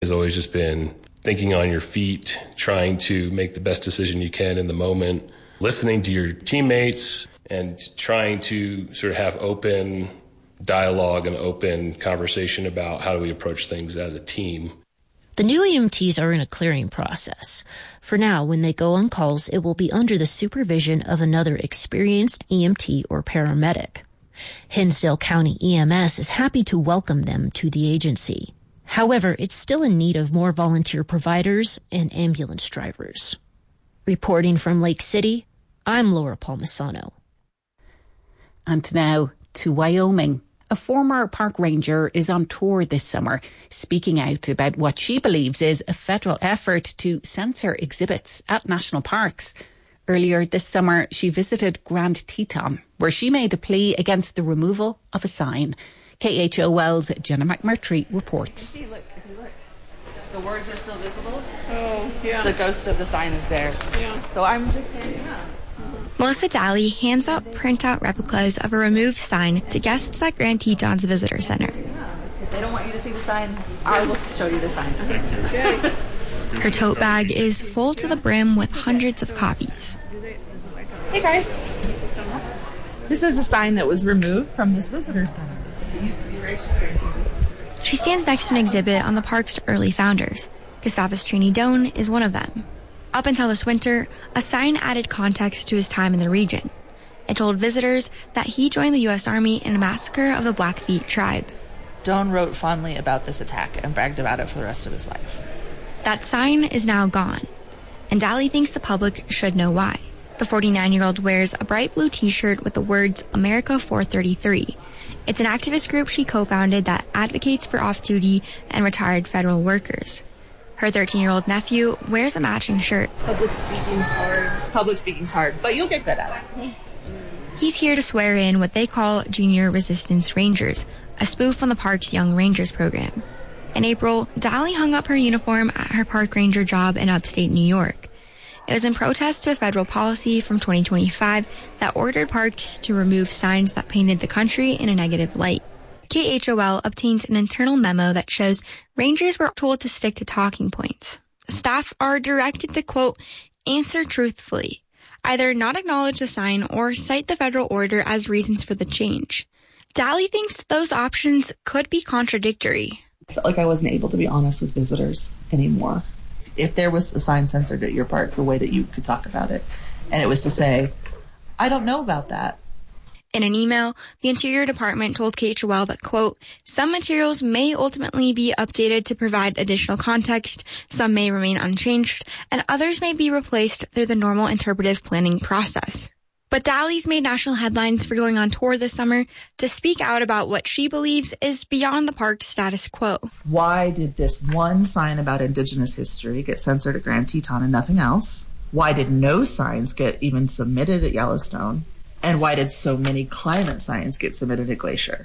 It's always just been thinking on your feet, trying to make the best decision you can in the moment, listening to your teammates, and trying to sort of have open dialogue and open conversation about how do we approach things as a team. The new EMTs are in a clearing process. For now, when they go on calls, it will be under the supervision of another experienced EMT or paramedic. Hinsdale County EMS is happy to welcome them to the agency. However, it's still in need of more volunteer providers and ambulance drivers. Reporting from Lake City, I'm Laura Palmisano. And now to Wyoming. A former park ranger is on tour this summer, speaking out about what she believes is a federal effort to censor exhibits at national parks. Earlier this summer, she visited Grand Teton, where she made a plea against the removal of a sign. KHOL's Jenna McMurtry reports. See, look. The words are still visible. Oh, yeah. The ghost of the sign is there. Yeah. So I'm just saying, Melissa Daly hands out printout replicas of a removed sign to guests at Grand Teton's Visitor Center. If they don't want you to see the sign, I will show you the sign. Okay. Her tote bag is full to the brim with hundreds of copies. Hey guys. This is a sign that was removed from this visitor center. It used to be registered. She stands next to an exhibit on the park's early founders. Gustavus Cheney Doan is one of them. Up until this winter, a sign added context to his time in the region. It told visitors that he joined the U.S. Army in a massacre of the Blackfeet tribe. Doan wrote fondly about this attack and bragged about it for the rest of his life. That sign is now gone, and Daly thinks the public should know why. The 49-year-old wears a bright blue t-shirt with the words America 433. It's an activist group she co-founded that advocates for off-duty and retired federal workers. Her 13-year-old nephew wears a matching shirt. Public speaking's hard, but you'll get good at it. He's here to swear in what they call Junior Resistance Rangers, a spoof on the park's Young Rangers program. In April, Daly hung up her uniform at her park ranger job in upstate New York. It was in protest to a federal policy from 2025 that ordered parks to remove signs that painted the country in a negative light. KHOL obtains an internal memo that shows rangers were told to stick to talking points. Staff are directed to, quote, answer truthfully, either not acknowledge the sign or cite the federal order as reasons for the change. Daly thinks those options could be contradictory. I felt like I wasn't able to be honest with visitors anymore. If there was a sign censored at your park, the way that you could talk about it, and it was to say, I don't know about that. In an email, the Interior Department told KHOL that, quote, some materials may ultimately be updated to provide additional context, some may remain unchanged, and others may be replaced through the normal interpretive planning process. But Daly's made national headlines for going on tour this summer to speak out about what she believes is beyond the park's status quo. Why did this one sign about Indigenous history get censored at Grand Teton and nothing else? Why did no signs get even submitted at Yellowstone? And why did so many climate signs get submitted at Glacier?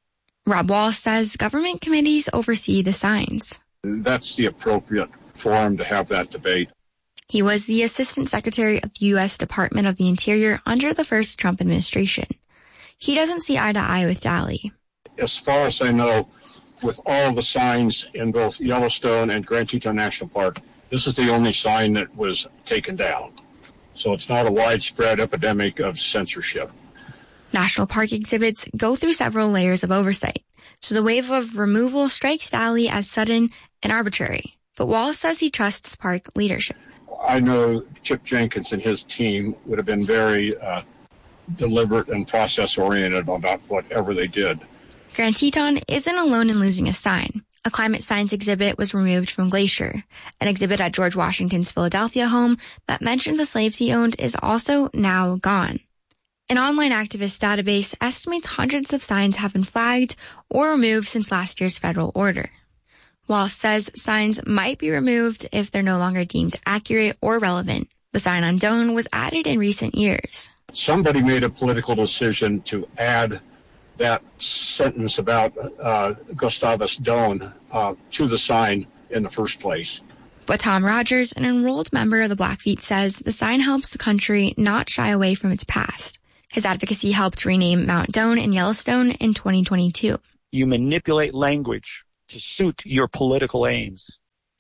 Rob Wallace says government committees oversee the signs. That's the appropriate forum to have that debate. He was the Assistant Secretary of the U.S. Department of the Interior under the first Trump administration. He doesn't see eye to eye with Daly. As far as I know, with all the signs in both Yellowstone and Grand Teton National Park, this is the only sign that was taken down. So it's not a widespread epidemic of censorship. National park exhibits go through several layers of oversight, so the wave of removal strikes Daly as sudden and arbitrary. But Wallace says he trusts park leadership. I know Chip Jenkins and his team would have been very deliberate and process-oriented about whatever they did. Grand Teton isn't alone in losing a sign. A climate science exhibit was removed from Glacier. An exhibit at George Washington's Philadelphia home that mentioned the slaves he owned is also now gone. An online activist database estimates hundreds of signs have been flagged or removed since last year's federal order. Wallace says signs might be removed if they're no longer deemed accurate or relevant. The sign on Doan was added in recent years. Somebody made a political decision to add that sentence about Gustavus Doan to the sign in the first place. But Tom Rogers, an enrolled member of the Blackfeet, says the sign helps the country not shy away from its past. His advocacy helped rename Mount Doan in Yellowstone in 2022. You manipulate language to suit your political aims.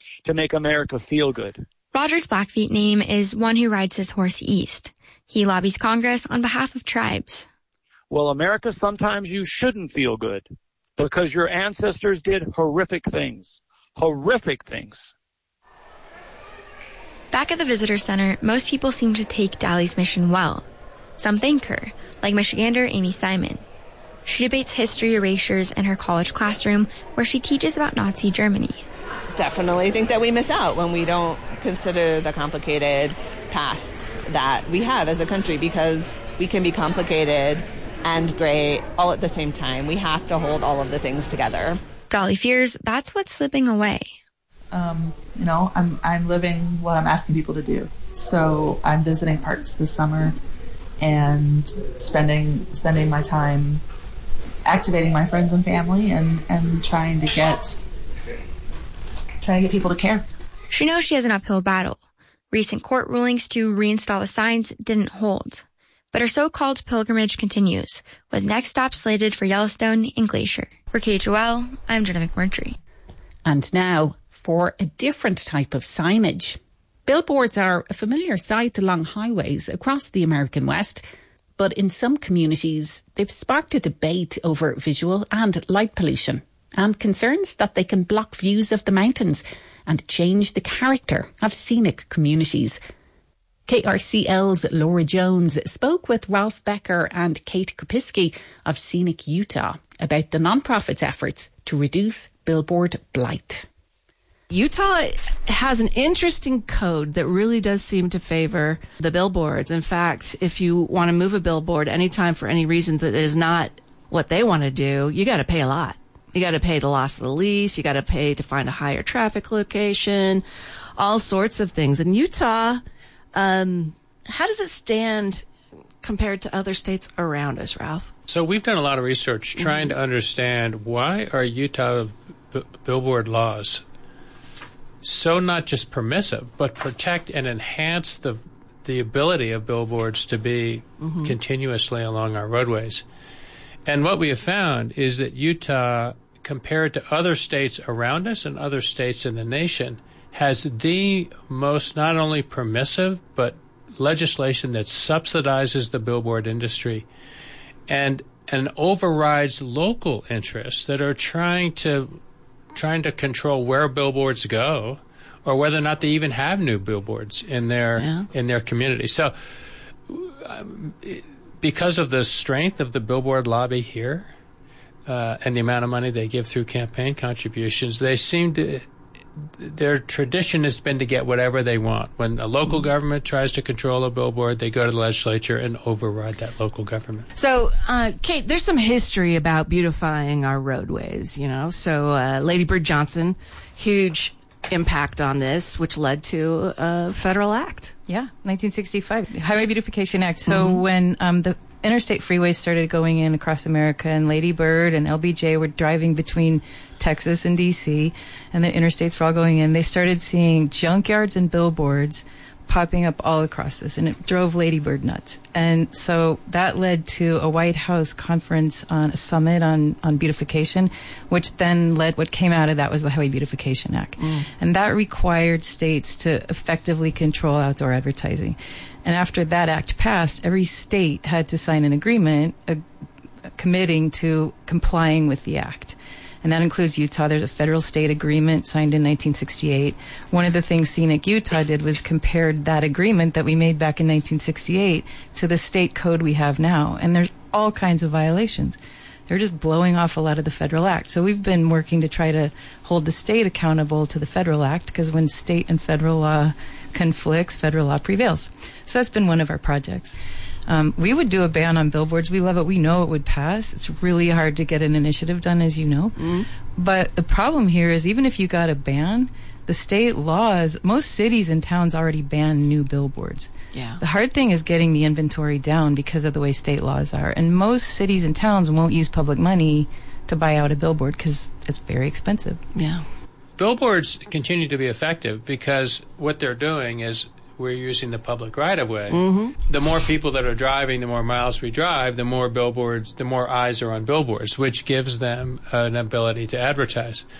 to make America feel good. Roger's Blackfeet name is one who rides his horse east. He lobbies Congress on behalf of tribes. Well, America, sometimes you shouldn't feel good because your ancestors did horrific things. Horrific things. Back at the visitor center, most people seem to take Dali's mission well. Some thank her, like Michigander Amy Simon. She debates history erasures in her college classroom where she teaches about Nazi Germany. Definitely think that we miss out when we don't consider the complicated pasts that we have as a country, because we can be complicated and great all at the same time. We have to hold all of the things together. Dali fears that's what's slipping away. I'm living what I'm asking people to do. So I'm visiting parks this summer and spending my time activating my friends and family and trying to get people to care. She knows she has an uphill battle. Recent court rulings to reinstall the signs didn't hold. But her so-called pilgrimage continues, with next stops slated for Yellowstone and Glacier. For KHOL, I'm Jenna McMurtry. And now, for a different type of signage. Billboards are a familiar sight along highways across the American West, but in some communities, they've sparked a debate over visual and light pollution and concerns that they can block views of the mountains and change the character of scenic communities. KRCL's Laura Jones spoke with Ralph Becker and Kate Kopiski of Scenic Utah about the nonprofit's efforts to reduce billboard blight. Utah has an interesting code that really does seem to favor the billboards. In fact, if you want to move a billboard anytime for any reason that is not what they want to do, you got to pay a lot. You got to pay the loss of the lease. You got to pay to find a higher traffic location, all sorts of things. In Utah, how does it stand compared to other states around us, Ralph? So we've done a lot of research trying to understand why are Utah billboard laws so not just permissive, but protect and enhance the ability of billboards to be continuously along our roadways. And what we have found is that Utah, compared to other states around us and other states in the nation, has the most not only permissive, but legislation that subsidizes the billboard industry and overrides local interests that are trying to control where billboards go or whether or not they even have new billboards in their community. So because of the strength of the billboard lobby here and the amount of money they give through campaign contributions, their tradition has been to get whatever they want. When a local government tries to control a billboard, they go to the legislature and override that local government. So, Kate, there's some history about beautifying our roadways, you know. So, Lady Bird Johnson, huge impact on this, which led to a federal act. Yeah, 1965, Highway Beautification Act. So when the interstate freeways started going in across America and Lady Bird and LBJ were driving between Texas and D.C. and the interstates were all going in, they started seeing junkyards and billboards popping up all across this, and it drove Lady Bird nuts. And so that led to a White House conference on a summit on beautification, which then led, what came out of that was the Highway Beautification Act. And that required states to effectively control outdoor advertising. And after that act passed, every state had to sign an agreement committing to complying with the act. And that includes Utah. There's a federal state agreement signed in 1968. One of the things Scenic Utah did was compared that agreement that we made back in 1968 to the state code we have now. And there's all kinds of violations. They're just blowing off a lot of the federal act. So we've been working to try to hold the state accountable to the federal act, because when state and federal law conflicts, federal law prevails. So that's been one of our projects. We would do a ban on billboards. We love it. We know it would pass. It's really hard to get an initiative done, as you know. But the problem here is even if you got a ban, the state laws, most cities and towns already ban new billboards. Yeah. The hard thing is getting the inventory down because of the way state laws are. And most cities and towns won't use public money to buy out a billboard because it's very expensive. Yeah. Billboards continue to be effective because what they're doing is we're using the public right-of-way. The more people that are driving, the more miles we drive, the more billboards, the more eyes are on billboards, which gives them an ability to advertise.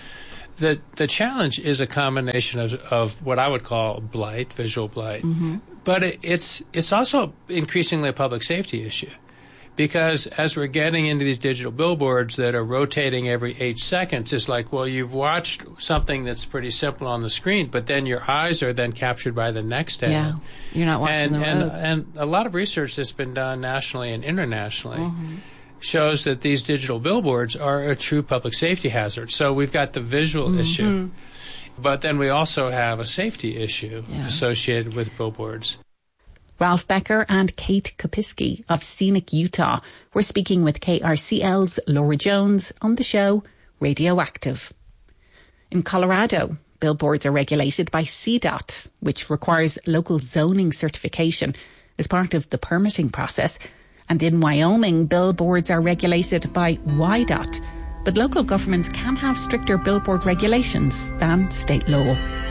The challenge is a combination of what I would call blight, visual blight, but it's also increasingly a public safety issue. Because as we're getting into these digital billboards that are rotating every 8 seconds, it's like, well, you've watched something that's pretty simple on the screen, but then your eyes are then captured by the next ad. Yeah, you're not watching the road. And a lot of research that's been done nationally and internationally shows that these digital billboards are a true public safety hazard. So we've got the visual issue, but then we also have a safety issue associated with billboards. Ralph Becker and Kate Kopiski of Scenic Utah were speaking with KRCL's Laura Jones on the show Radioactive. In Colorado, billboards are regulated by CDOT, which requires local zoning certification as part of the permitting process. And in Wyoming, billboards are regulated by WYDOT, but local governments can have stricter billboard regulations than state law.